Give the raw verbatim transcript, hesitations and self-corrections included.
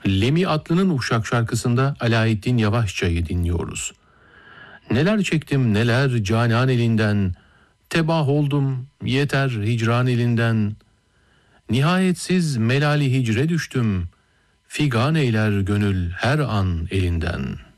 Lemi Atlı'nın Uşak şarkısında Alaeddin Yavaşça'yı dinliyoruz. Neler çektim neler canan elinden, tebah oldum yeter hicran elinden. Nihayetsiz melali hicre düştüm, figan eyler gönül her an elinden.